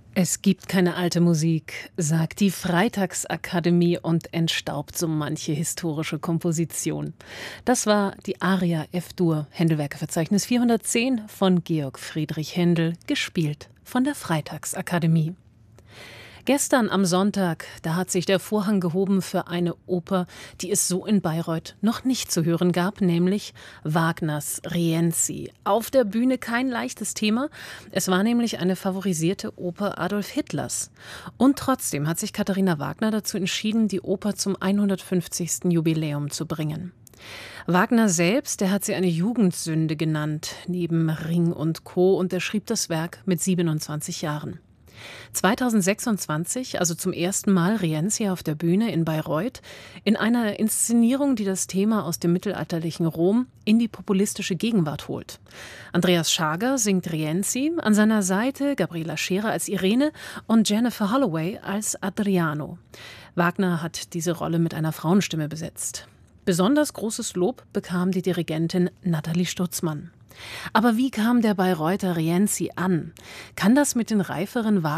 Es gibt keine alte Musik, sagt die Freitagsakademie und entstaubt so manche historische Komposition. Das war die Aria F-Dur, Händelwerkeverzeichnis 410 von Georg Friedrich Händel, gespielt von der Freitagsakademie. Gestern am Sonntag, da hat sich der Vorhang gehoben für eine Oper, die es so in Bayreuth noch nicht zu hören gab, nämlich Wagners Rienzi. Auf der Bühne kein leichtes Thema. Es war nämlich eine favorisierte Oper Adolf Hitlers. Und trotzdem hat sich Katharina Wagner dazu entschieden, die Oper zum 150. Jubiläum zu bringen. Wagner selbst, der hat sie eine Jugendsünde genannt, neben Ring und Co. und er schrieb das Werk mit 27 Jahren. 2026, also zum ersten Mal Rienzi auf der Bühne in Bayreuth, in einer Inszenierung, die das Thema aus dem mittelalterlichen Rom in die populistische Gegenwart holt. Andreas Schager singt Rienzi, an seiner Seite Gabriela Scherer als Irene und Jennifer Holloway als Adriano. Wagner hat diese Rolle mit einer Frauenstimme besetzt. Besonders großes Lob bekam die Dirigentin Nathalie Stutzmann. Aber wie kam der Bayreuther Rienzi an? Kann das mit den reiferen